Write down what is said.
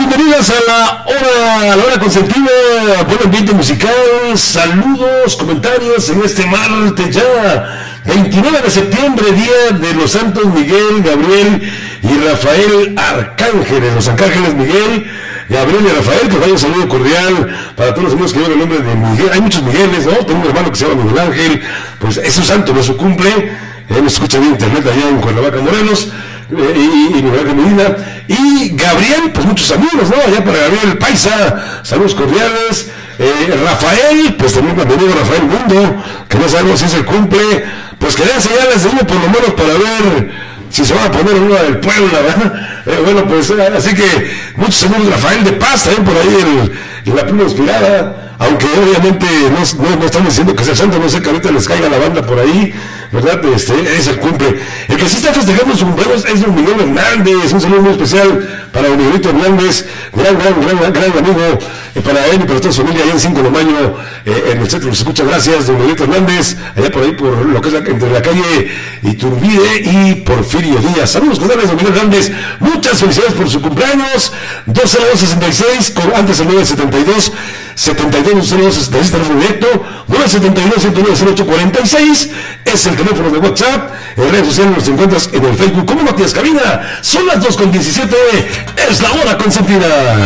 bienvenidas a la hora consentida, buen ambiente musical, saludos, comentarios en este martes ya, 29 de septiembre, día de los santos Miguel, Gabriel y Rafael Arcángeles, los arcángeles Miguel, Gabriel y Rafael. Pues vaya un saludo cordial para todos los amigos que llevan el nombre de Miguel. Hay muchos Migueles, ¿no? Tengo un hermano que se llama Miguel Ángel, pues es su santo, no su cumple. Nos escucha bien internet allá en Cuernavaca, Morelos, y Miguel Ángel Medina. Y Gabriel, pues muchos amigos, ¿no? Allá para Gabriel Paisa, saludos cordiales. Rafael, pues también bienvenido Rafael Mundo, que no sabemos si es el cumple, pues que den señales de uno por lo menos para ver si se van a poner una del Puebla, ¿verdad? Bueno, pues así que muchos saludos. Rafael de Paz, también por ahí en la Pluma Inspirada, aunque obviamente no estamos diciendo que sea santo, no sé que ahorita les caiga la banda por ahí, ¿verdad? Es el cumple. El que sí está festejando su cumpleaños es don Miguel Hernández. Un saludo muy especial para don Miguelito Hernández, gran amigo, para él y para toda su familia allá en 5 de mayo, en el centro. Nos escucha, gracias don Miguelito Hernández, allá por ahí por lo que es entre la calle Iturbide y Porfirio Díaz. Saludos cordiales don Miguel Hernández, muchas felicidades por su cumpleaños. 20266, antes el 972 720266, teléfono directo, 972-109-0846, es el teléfono de WhatsApp. En redes sociales nos encuentras en el Facebook como Matías Cabina. Son las 2:17, es la hora consentida.